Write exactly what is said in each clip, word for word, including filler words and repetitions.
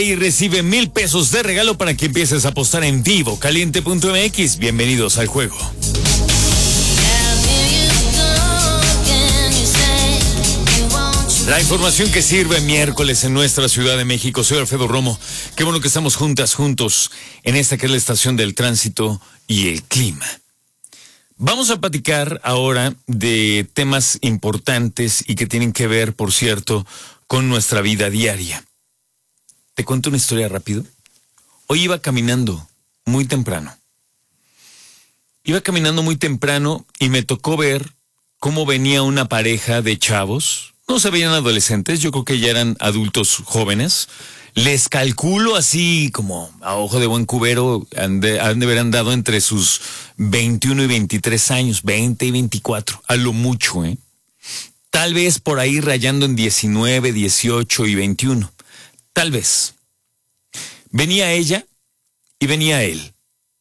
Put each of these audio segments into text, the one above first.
Y recibe mil pesos de regalo para que empieces a apostar en vivo. Caliente punto m x. Bienvenidos al juego. La información que sirve miércoles en nuestra Ciudad de México. Soy Alfredo Romo. Qué bueno que estamos juntas, juntos en esta que es la estación del tránsito y el clima. Vamos a platicar ahora de temas importantes y que tienen que ver, por cierto, con nuestra vida diaria. Te cuento una historia rápido. Hoy iba caminando muy temprano. Iba caminando muy temprano y me tocó ver cómo venía una pareja de chavos. No se veían adolescentes, yo creo que ya eran adultos jóvenes. Les calculo así como a ojo de buen cubero, han de, han de haber andado entre sus veintiuno y veintitrés años, veinte y veinticuatro, a lo mucho, ¿eh? Tal vez por ahí rayando en diecinueve, dieciocho y veintiuno. Tal vez. Venía ella y venía él.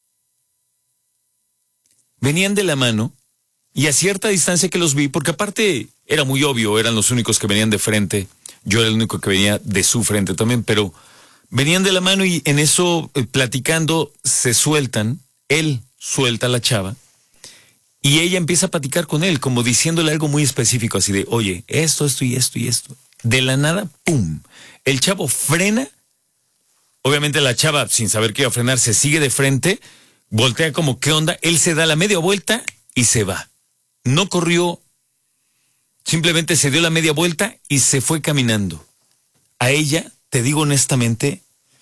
Venían de la mano y a cierta distancia que los vi, porque aparte era muy obvio, eran los únicos que venían de frente. Yo era el único que venía de su frente también, pero venían de la mano y en eso, eh, platicando, se sueltan. Él suelta a la chava y ella empieza a platicar con él, como diciéndole algo muy específico, así de, oye, esto, esto y esto y esto. De la nada, ¡pum! El chavo frena. Obviamente la chava, sin saber que iba a frenar, se sigue de frente, voltea como, ¿qué onda? Él se da la media vuelta y se va. No corrió, simplemente se dio la media vuelta y se fue caminando. A ella, te digo honestamente,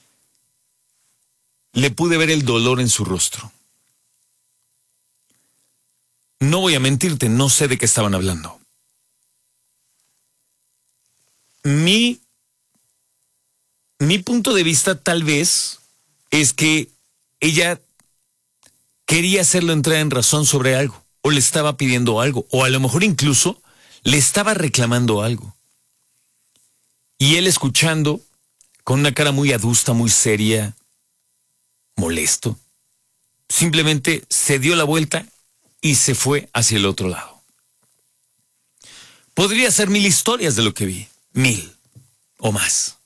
le pude ver el dolor en su rostro. No voy a mentirte, no sé de qué estaban hablando. Mi, mi punto de vista tal vez es que ella quería hacerlo entrar en razón sobre algo, o le estaba pidiendo algo, o a lo mejor incluso le estaba reclamando algo. Y él, escuchando, con una cara muy adusta, muy seria, molesto, simplemente se dio la vuelta y se fue hacia el otro lado. Podría ser mil historias de lo que vi. Mil o más.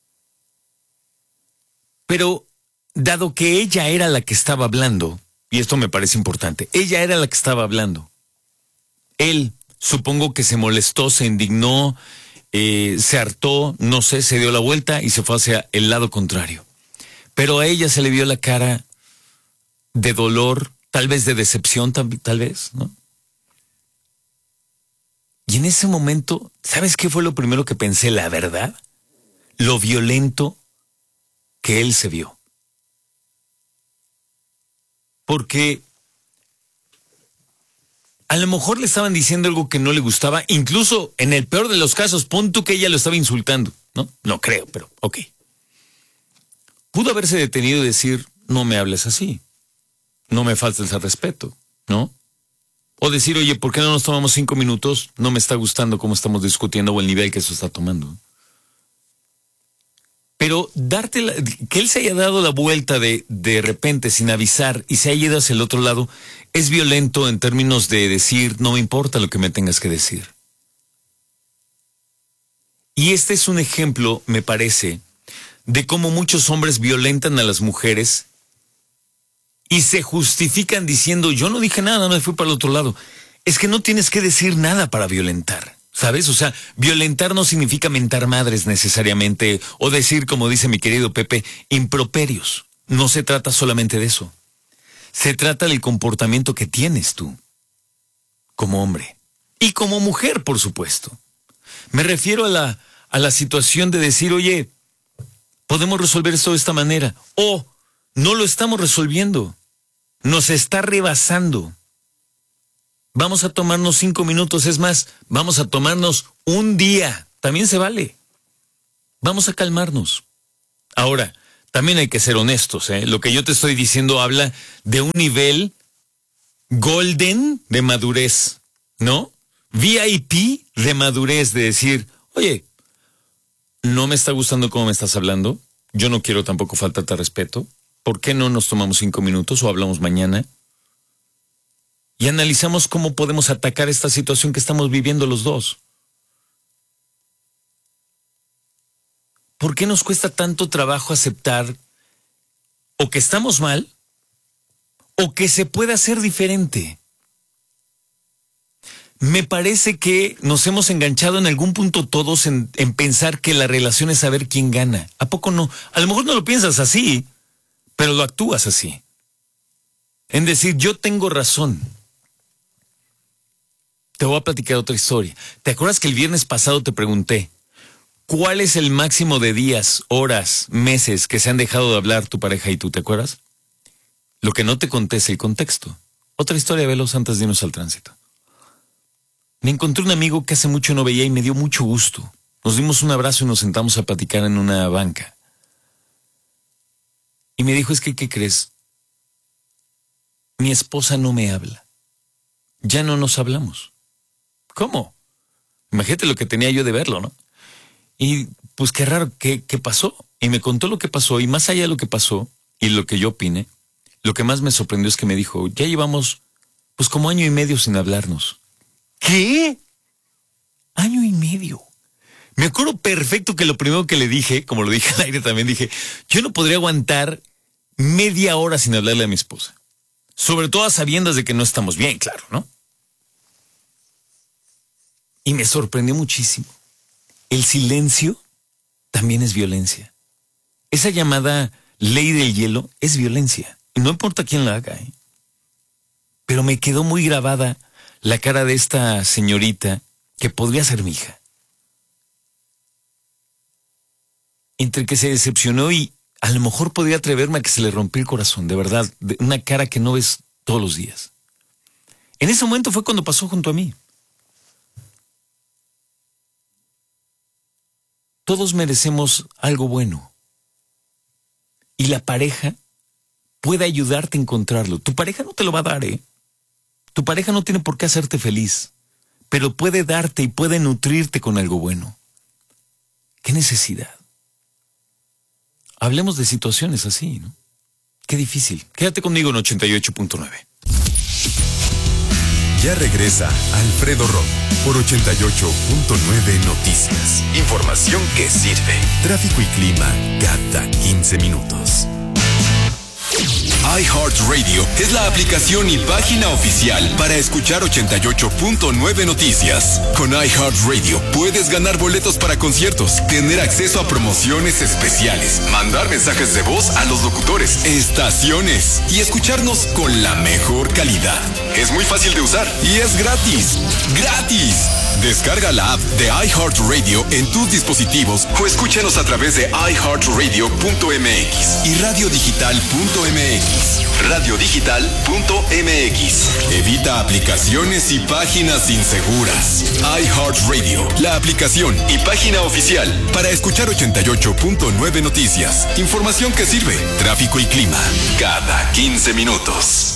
Pero dado que ella era la que estaba hablando, y esto me parece importante, ella era la que estaba hablando. Él, supongo que se molestó, se indignó, eh, se hartó, no sé, se dio la vuelta y se fue hacia el lado contrario. Pero a ella se le vio la cara de dolor, tal vez de decepción, tal, tal vez, ¿no? Y en ese momento, ¿sabes qué fue lo primero que pensé? La verdad, lo violento que él se vio. Porque a lo mejor le estaban diciendo algo que no le gustaba, incluso en el peor de los casos, pon tú que ella lo estaba insultando, ¿no? No creo, pero ok. Pudo haberse detenido y decir, no me hables así, no me faltes el respeto, ¿no? O decir, oye, ¿por qué no nos tomamos cinco minutos? No me está gustando cómo estamos discutiendo o el nivel que eso está tomando. Pero darte la, que él se haya dado la vuelta de, de repente sin avisar y se haya ido hacia el otro lado, es violento en términos de decir, no me importa lo que me tengas que decir. Y este es un ejemplo, me parece, de cómo muchos hombres violentan a las mujeres y se justifican diciendo, yo no dije nada, no me fui para el otro lado. Es que no tienes que decir nada para violentar, ¿sabes? O sea, violentar no significa mentar madres necesariamente o decir, como dice mi querido Pepe, improperios. No se trata solamente de eso. Se trata del comportamiento que tienes tú, como hombre. Y como mujer, por supuesto. Me refiero a la, a la situación de decir, oye, podemos resolver esto de esta manera. O no lo estamos resolviendo. Nos está rebasando. Vamos a tomarnos cinco minutos, es más, vamos a tomarnos un día. También se vale. Vamos a calmarnos. Ahora, también hay que ser honestos, ¿eh? Lo que yo te estoy diciendo habla de un nivel golden de madurez, ¿no? V I P de madurez, de decir, oye, no me está gustando cómo me estás hablando, yo no quiero tampoco faltarte respeto. ¿Por qué no nos tomamos cinco minutos o hablamos mañana? Y analizamos cómo podemos atacar esta situación que estamos viviendo los dos. ¿por qué nos cuesta tanto trabajo aceptar o que estamos mal o que se puede hacer diferente? Me parece que nos hemos enganchado en algún punto todos en, en pensar que la relación es saber quién gana. ¿A poco no? A lo mejor no lo piensas así, pero lo actúas así. En decir, yo tengo razón. Te voy a platicar otra historia. ¿Te acuerdas que el viernes pasado te pregunté cuál es el máximo de días, horas, meses que se han dejado de hablar tu pareja y tú? ¿Te acuerdas? Lo que no te conté es el contexto. Otra historia, velos antes de irnos al tránsito. Me encontré un amigo que hace mucho no veía y me dio mucho gusto. Nos dimos un abrazo y nos sentamos a platicar en una banca. Y me dijo, es que, ¿qué crees? Mi esposa no me habla. Ya no nos hablamos. ¿Cómo? Imagínate lo que tenía yo de verlo, ¿no? Y pues qué raro, ¿qué, qué pasó? Y me contó lo que pasó, y más allá de lo que pasó, y lo que yo opine, lo que más me sorprendió es que me dijo, ya llevamos pues como año y medio sin hablarnos. ¿Qué? Año y medio. Me acuerdo perfecto que lo primero que le dije, como lo dije al aire también, dije, yo no podría aguantar media hora sin hablarle a mi esposa. Sobre todo a sabiendas de que no estamos bien, claro, ¿no? Y me sorprendió muchísimo. El silencio también es violencia. Esa llamada ley del hielo es violencia. Y no importa quién la haga, ¿eh? Pero me quedó muy grabada la cara de esta señorita que podría ser mi hija. Entre que se decepcionó y a lo mejor podría atreverme a que se le rompió el corazón, de verdad, de una cara que no ves todos los días. En ese momento fue cuando pasó junto a mí. Todos merecemos algo bueno. Y la pareja puede ayudarte a encontrarlo. Tu pareja no te lo va a dar, ¿eh? Tu pareja no tiene por qué hacerte feliz, pero puede darte y puede nutrirte con algo bueno. ¿Qué necesidad? Hablemos de situaciones así, ¿no? Qué difícil. Quédate conmigo en ochenta y ocho punto nueve. Ya regresa Alfredo Romo por ochenta y ocho punto nueve Noticias. Información que sirve. Tráfico y clima cada quince minutos. iHeartRadio es la aplicación y página oficial para escuchar ochenta y ocho punto nueve Noticias. Con iHeartRadio puedes ganar boletos para conciertos, tener acceso a promociones especiales, mandar mensajes de voz a los locutores, estaciones y escucharnos con la mejor calidad. Es muy fácil de usar y es gratis. ¡Gratis! Descarga la app de iHeartRadio en tus dispositivos o escúchanos a través de i heart radio punto m x y radio digital punto m x. radio digital punto m x. Evita aplicaciones y páginas inseguras. iHeartRadio, la aplicación y página oficial para escuchar ochenta y ocho punto nueve Noticias. Información que sirve. Tráfico y clima cada quince minutos.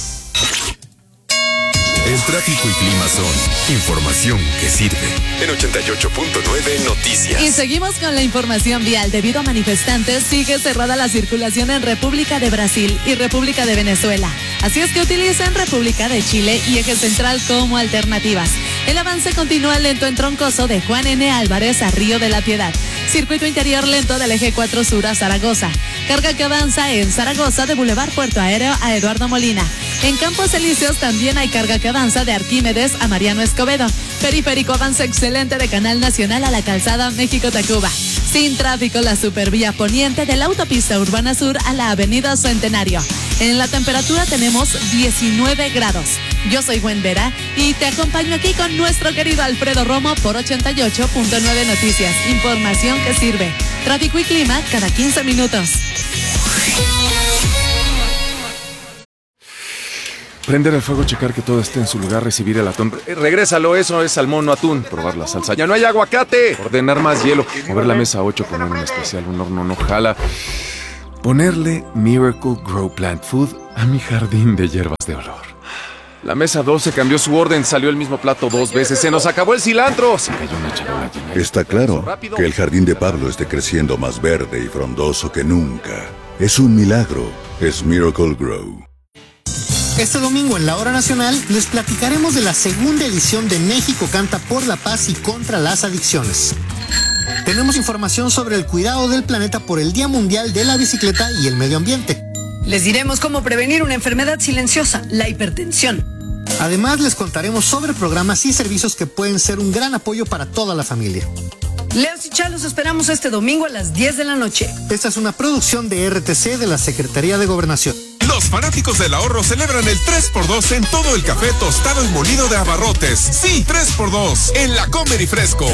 El tráfico y clima son información que sirve en ochenta y ocho punto nueve Noticias. Y seguimos con la información vial. Debido a manifestantes, sigue cerrada la circulación en República de Brasil y República de Venezuela. Así es que utilicen República de Chile y Eje Central como alternativas. El avance continúa lento en Troncoso de Juan N. Álvarez a Río de la Piedad. Circuito interior lento del Eje cuatro Sur a Zaragoza. Carga que avanza en Zaragoza de Boulevard Puerto Aéreo a Eduardo Molina. En Campos Elíseos también hay carga que avanza de Arquímedes a Mariano Escobedo. Periférico avance excelente de Canal Nacional a la calzada México-Tacuba. Sin tráfico la supervía poniente de la autopista Urbana Sur a la avenida Centenario. En la temperatura tenemos diecinueve grados. Yo soy Gwen Vera y te acompaño aquí con nuestro querido Alfredo Romo por ochenta y ocho punto nueve Noticias. Información que sirve. Tráfico y clima cada quince minutos. Prender el fuego, checar que todo esté en su lugar, recibir el atún. Eh, regrésalo, eso es salmón, no atún. Probar la salsa. ¡Ya no hay aguacate! Ordenar más hielo. Mover la mesa a ocho, poner un especial, un horno no jala. Ponerle Miracle Grow Plant Food a mi jardín de hierbas de olor. La mesa doce cambió su orden, salió el mismo plato dos veces. ¡Se nos acabó el cilantro! Se cayó una charola llena. Está claro que el jardín de Pablo esté creciendo más verde y frondoso que nunca. Es un milagro. Es Miracle Grow. Este domingo en la Hora Nacional les platicaremos de la segunda edición de México Canta por la Paz y contra las Adicciones. Tenemos información sobre el cuidado del planeta por el Día Mundial de la Bicicleta y el Medio Ambiente. Les diremos cómo prevenir una enfermedad silenciosa, la hipertensión. Además, les contaremos sobre programas y servicios que pueden ser un gran apoyo para toda la familia. Leos y Chá, los esperamos este domingo a las diez de la noche. Esta es una producción de R T C de la Secretaría de Gobernación. Los fanáticos del ahorro celebran el tres por dos en todo el café tostado y molido de Abarrotes. Sí, tres por dos en la Comer y Fresco.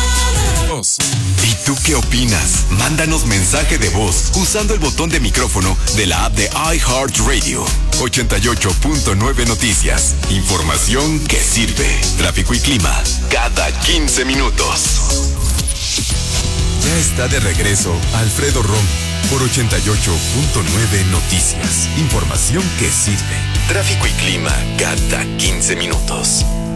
¿Y tú qué opinas? Mándanos mensaje de voz usando el botón de micrófono de la app de iHeartRadio. ochenta y ocho punto nueve Noticias. Información que sirve. Tráfico y clima cada quince minutos. Ya está de regreso Alfredo Rom por ochenta y ocho punto nueve Noticias. Información que sirve. Tráfico y clima cada quince minutos.